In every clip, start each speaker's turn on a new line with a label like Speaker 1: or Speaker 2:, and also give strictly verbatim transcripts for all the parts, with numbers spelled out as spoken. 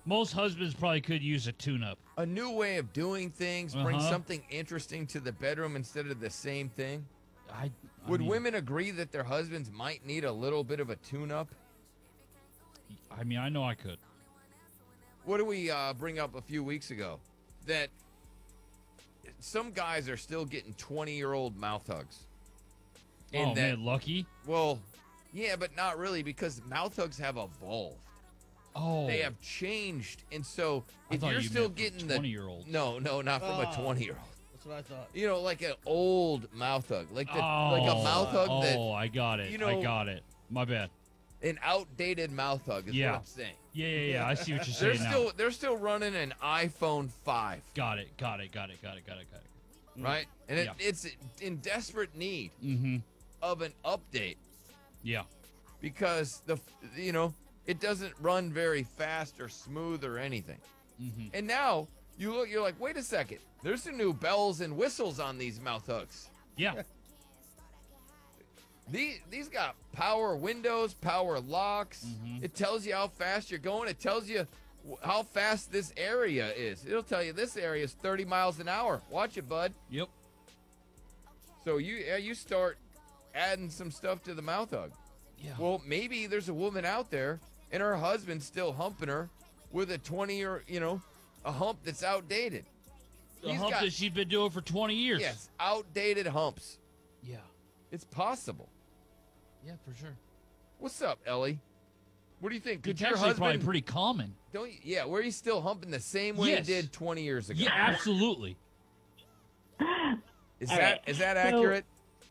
Speaker 1: Most husbands probably could use a tune-up.
Speaker 2: A new way of doing things, bring
Speaker 1: Uh-huh.
Speaker 2: something interesting to the bedroom instead of the same thing.
Speaker 1: I, I
Speaker 2: Would
Speaker 1: mean,
Speaker 2: women agree that their husbands might need a little bit of a tune-up?
Speaker 1: I mean, I know I could.
Speaker 2: What did we uh, bring up a few weeks ago? That some guys are still getting twenty-year-old mouth hugs.
Speaker 1: Oh,
Speaker 2: that,
Speaker 1: man, lucky?
Speaker 2: Well, yeah, but not really, because mouth hugs have evolved.
Speaker 1: Oh.
Speaker 2: They have changed, and so
Speaker 1: I
Speaker 2: if
Speaker 1: thought
Speaker 2: you're
Speaker 1: you
Speaker 2: still
Speaker 1: meant from
Speaker 2: getting the
Speaker 1: twenty-year-olds.
Speaker 2: no, no, not from a
Speaker 3: Oh.
Speaker 2: twenty-year-old.
Speaker 3: That's what I thought.
Speaker 2: You know, like an old mouth hug, like the,
Speaker 1: Oh.
Speaker 2: like a mouth hug
Speaker 1: Oh,
Speaker 2: that
Speaker 1: I got it.
Speaker 2: you know-
Speaker 1: I got it. My bad.
Speaker 2: an outdated mouth hug is
Speaker 1: Yeah.
Speaker 2: what I'm saying.
Speaker 1: Yeah, yeah, yeah. I see what you're
Speaker 2: They're
Speaker 1: saying now.
Speaker 2: still they're still running an iPhone five,
Speaker 1: Got it. Got it. Got it. Got it. Got it. Got it.
Speaker 2: right? And it,
Speaker 1: Yeah.
Speaker 2: it's in desperate need
Speaker 1: Mm-hmm.
Speaker 2: of an update
Speaker 1: Yeah.
Speaker 2: because the you know it doesn't run very fast or smooth or anything.
Speaker 1: Mm-hmm.
Speaker 2: And now you look, you're like, wait a second, there's some new bells and whistles on these mouth hooks.
Speaker 1: Yeah.
Speaker 2: These these got power windows, power locks.
Speaker 1: Mhm.
Speaker 2: It tells you how fast you're going. It tells you wh- how fast this area is. It'll tell you this area is thirty miles an hour. Watch it, bud.
Speaker 1: Yep.
Speaker 2: So you yeah, you start adding some stuff to the mouth hug.
Speaker 1: Yeah.
Speaker 2: Well, maybe there's a woman out there and her husband's still humping her with a twenty or you know a hump that's outdated.
Speaker 1: the
Speaker 2: he's
Speaker 1: hump
Speaker 2: got-
Speaker 1: that she's been doing for twenty years.
Speaker 2: Yes, outdated humps.
Speaker 1: Yeah.
Speaker 2: It's possible.
Speaker 1: Yeah, for sure.
Speaker 2: What's up, Ellie? What do you think? Could
Speaker 1: It's
Speaker 2: your
Speaker 1: actually probably
Speaker 2: husband?
Speaker 1: pretty common.
Speaker 2: Don't you, yeah, where he's still humping the same way
Speaker 1: Yes.
Speaker 2: he did twenty years ago.
Speaker 1: Yeah, absolutely.
Speaker 2: Is
Speaker 4: All
Speaker 2: that
Speaker 4: right.
Speaker 2: is that
Speaker 4: So-
Speaker 2: accurate?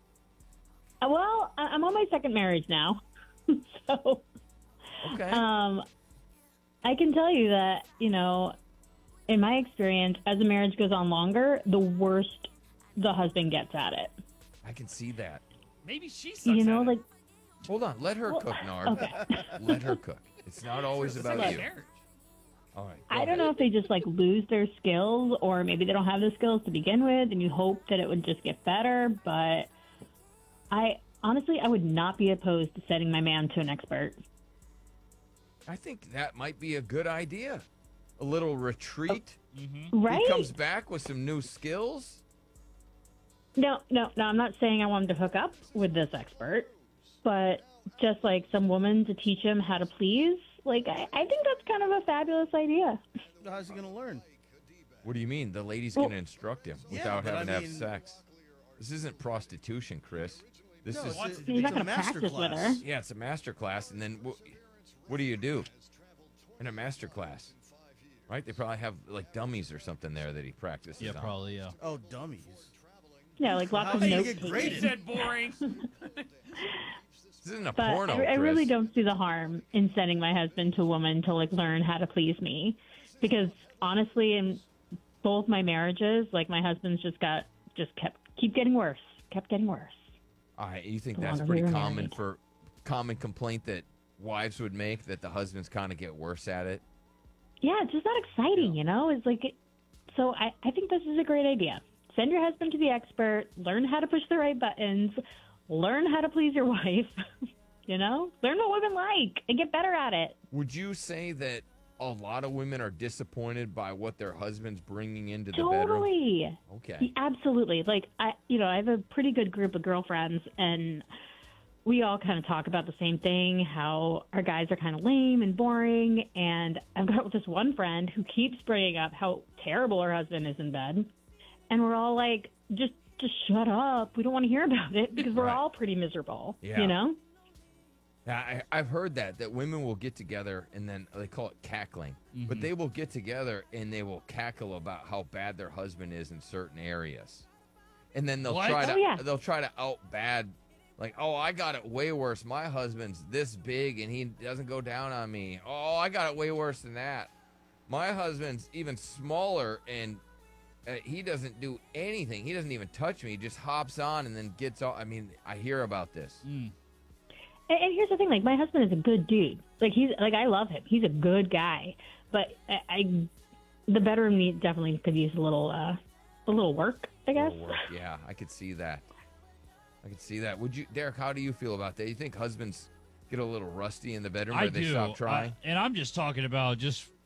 Speaker 4: Uh, Well, I- I'm on my second marriage now, so
Speaker 2: Okay.
Speaker 4: um, I can tell you that you know, in my experience, as the marriage goes on longer, the worse the husband gets at it.
Speaker 2: I can see that.
Speaker 1: Maybe she sucks
Speaker 4: You know,
Speaker 1: at
Speaker 4: like
Speaker 2: Hold on, let her
Speaker 4: Well,
Speaker 2: cook, Nard.
Speaker 4: okay.
Speaker 2: Let her cook. It's not always
Speaker 1: it.
Speaker 2: about
Speaker 1: It's
Speaker 2: you.
Speaker 1: like marriage.
Speaker 2: All right.
Speaker 4: I don't know if they just like lose their skills, or maybe they don't have the skills to begin with, and you hope that it would just get better. But I honestly, I would not be opposed to sending my man to an expert.
Speaker 2: I think that might be a good idea. A little retreat.
Speaker 1: Mm-hmm.
Speaker 4: Right?
Speaker 2: He comes back with some new skills.
Speaker 4: No, no, no. I'm not saying I want him to hook up with this expert, but just like some woman to teach him how to please. Like I, I think that's kind of a fabulous idea.
Speaker 3: How's he gonna learn?
Speaker 2: What do you mean? The lady's
Speaker 4: Well-
Speaker 2: going to instruct him
Speaker 3: Yeah,
Speaker 2: without
Speaker 3: but
Speaker 2: having
Speaker 3: I
Speaker 2: to
Speaker 3: mean-
Speaker 2: have sex. This isn't prostitution, Chris. This
Speaker 3: No,
Speaker 2: is
Speaker 3: it's, a,
Speaker 4: He's
Speaker 3: it's
Speaker 4: not
Speaker 3: a
Speaker 4: gonna
Speaker 3: master
Speaker 4: practice with
Speaker 3: class.
Speaker 4: her.
Speaker 2: yeah, it's a master class, and then wh- what do you do in a master class? Right? They probably have like dummies or something there that he practices
Speaker 1: Yeah,
Speaker 2: on.
Speaker 1: probably, yeah.
Speaker 3: Oh, dummies.
Speaker 4: Yeah, like lots
Speaker 3: How
Speaker 4: of
Speaker 3: do you
Speaker 4: note
Speaker 3: get
Speaker 4: taking.
Speaker 3: graded?
Speaker 1: said boring.
Speaker 2: This isn't a
Speaker 4: But
Speaker 2: porno,
Speaker 4: I, I really
Speaker 2: Chris.
Speaker 4: don't see the harm in sending my husband to a woman to like learn how to please me, because honestly, in both my marriages, like my husband's just got just kept keep getting worse, kept getting worse.
Speaker 2: All right, you think
Speaker 4: The
Speaker 2: that's
Speaker 4: longer we
Speaker 2: pretty
Speaker 4: were
Speaker 2: common
Speaker 4: married.
Speaker 2: for common complaint that wives would make, that the husbands kind of get worse at it?
Speaker 4: Yeah, it's just not exciting, you know. It's like, so I I think this is a great idea. Send your husband to the expert, learn how to push the right buttons, learn how to please your wife. You know, learn what women like and get better at it.
Speaker 2: Would you say that a lot of women are disappointed by what their husband's bringing into the bedroom?
Speaker 4: Totally.
Speaker 2: Okay.
Speaker 4: Absolutely. Like I, you know, I have a pretty good group of girlfriends, and we all kind of talk about the same thing: how our guys are kind of lame and boring. And I've got this one friend who keeps bringing up how terrible her husband is in bed, and we're all like, just, just shut up. We don't want to hear about it because we're
Speaker 2: Right.
Speaker 4: all pretty miserable.
Speaker 2: Yeah.
Speaker 4: You know.
Speaker 2: Yeah, I, I've heard that that women will get together and then they call it cackling, but
Speaker 1: Mhm.
Speaker 2: they will get together and they will cackle about how bad their husband is in certain areas, and then they'll
Speaker 1: What?
Speaker 2: try to
Speaker 4: Oh, yeah.
Speaker 2: they'll try to out bad, like, oh, I got it way worse. My husband's this big and he doesn't go down on me. Oh, I got it way worse than that. My husband's even smaller and uh, he doesn't do anything. He doesn't even touch me. He just hops on and then gets off. I mean, I hear about this.
Speaker 1: Mm.
Speaker 4: And, and here's the thing: like my husband is a good dude. Like he's like I love him. He's a good guy. But I, I the bedroom need, definitely could use a little uh, a little work. I guess.
Speaker 2: Little work. Yeah, I could see that. I could see that. Would you, Derek? How do you feel about that? You think husbands get a little rusty in the bedroom, or
Speaker 1: I
Speaker 2: they
Speaker 1: do.
Speaker 2: stop trying?
Speaker 1: I- and I'm just talking about just